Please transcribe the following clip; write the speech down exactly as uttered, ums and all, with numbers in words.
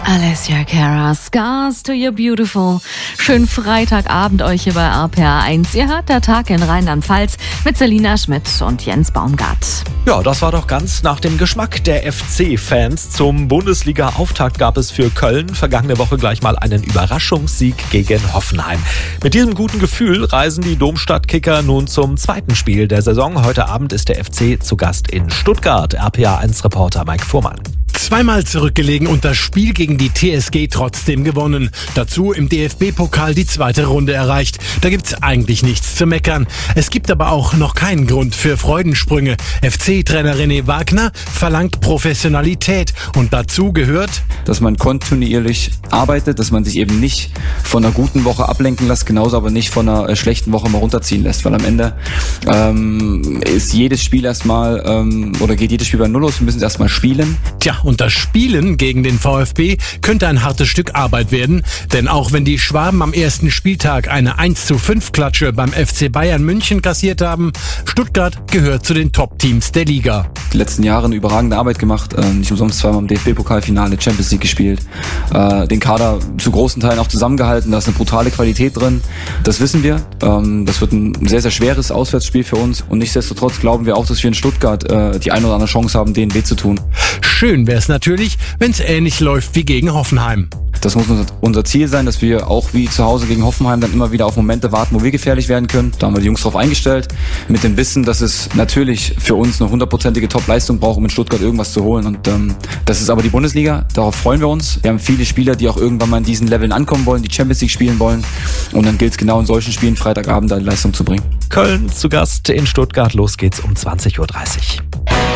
Alessia Cara, Scars to Your Beautiful. Schönen Freitagabend euch hier bei R P R eins. Ihr hört der Tag in Rheinland-Pfalz mit Selina Schmidt und Jens Baumgart. Ja, das war doch ganz nach dem Geschmack der F C-Fans. Zum Bundesliga-Auftakt gab es für Köln vergangene Woche gleich mal einen Überraschungssieg gegen Hoffenheim. Mit diesem guten Gefühl reisen die Domstadt-Kicker nun zum zweiten Spiel der Saison. Heute Abend ist der F C zu Gast in Stuttgart. R P R eins-Reporter Mike Fuhrmann. Zweimal zurückgelegen und das Spiel gegen die T S G trotzdem gewonnen. Dazu im D F B-Pokal die zweite Runde erreicht. Da gibt's eigentlich nichts zu meckern. Es gibt aber auch noch keinen Grund für Freudensprünge. F C-Trainer René Wagner verlangt Professionalität und dazu gehört, dass man kontinuierlich arbeitet, dass man sich eben nicht von einer guten Woche ablenken lässt, genauso aber nicht von einer schlechten Woche mal runterziehen lässt, weil am Ende ähm, ist jedes Spiel erstmal ähm, oder geht jedes Spiel bei Null los. Wir müssen es erstmal spielen. Tja, und das Spielen gegen den VfB könnte ein hartes Stück Arbeit werden, denn auch wenn die Schwaben am ersten Spieltag eine eins zu fünf Klatsche beim F C Bayern München kassiert haben, Stuttgart gehört zu den Top-Teams der Liga. Die letzten Jahre eine überragende Arbeit gemacht, äh, nicht umsonst zweimal im D F B-Pokalfinale, Champions League gespielt, äh, den Kader zu großen Teilen auch zusammengehalten, da ist eine brutale Qualität drin, das wissen wir, ähm, das wird ein sehr, sehr schweres Auswärtsspiel für uns und nichtsdestotrotz glauben wir auch, dass wir in Stuttgart äh, die eine oder andere Chance haben, denen weh zu tun. Schön wäre es natürlich, wenn es ähnlich läuft wie gegen Hoffenheim. Das muss unser Ziel sein, dass wir auch wie zu Hause gegen Hoffenheim dann immer wieder auf Momente warten, wo wir gefährlich werden können. Da haben wir die Jungs drauf eingestellt, mit dem Wissen, dass es natürlich für uns eine hundertprozentige Top-Leistung braucht, um in Stuttgart irgendwas zu holen. Und ähm, das ist aber die Bundesliga, darauf freuen wir uns. Wir haben viele Spieler, die auch irgendwann mal in diesen Leveln ankommen wollen, die Champions League spielen wollen. Und dann gilt es genau in solchen Spielen Freitagabend eine Leistung zu bringen. Köln zu Gast in Stuttgart, los geht's um zwanzig Uhr dreißig.